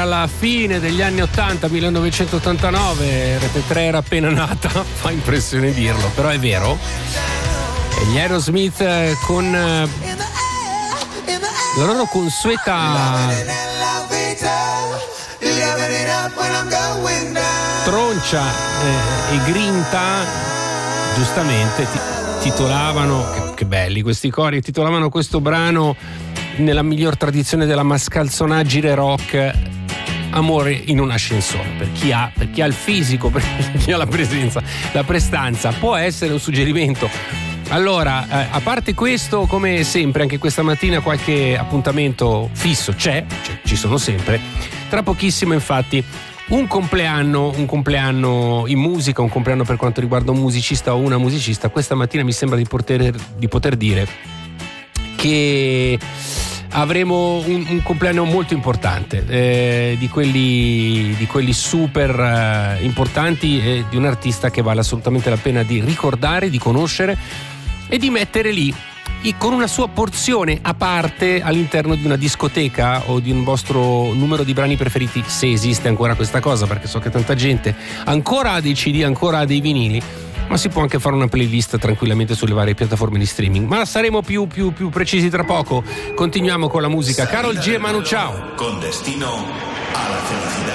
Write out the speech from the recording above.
era la fine degli anni 80, 1989, Rete 3 era appena nata, fa impressione dirlo, però è vero. E gli Aerosmith con la loro consueta troncia e grinta, giustamente titolavano, che belli questi cori, titolavano questo brano nella miglior tradizione della mascalzonaggine rock, Amore in un ascensore. Per chi ha il fisico, per chi ha la presenza, la prestanza, può essere un suggerimento. Allora, a parte questo, come sempre, anche questa mattina qualche appuntamento fisso ci sono sempre. Tra pochissimo, infatti, un compleanno in musica, un compleanno per quanto riguarda un musicista o una musicista. Questa mattina mi sembra di poter dire che avremo un compleanno molto importante, di quelli super importanti, di un artista che vale assolutamente la pena di ricordare, di conoscere e di mettere lì con una sua porzione a parte all'interno di una discoteca o di un vostro numero di brani preferiti, se esiste ancora questa cosa, perché so che tanta gente ancora ha dei CD, ancora ha dei vinili, ma si può anche fare una playlist tranquillamente sulle varie piattaforme di streaming. Ma saremo più precisi tra poco. Continuiamo con la musica. Karol G e Manu Chao. Con destino a la felicidad.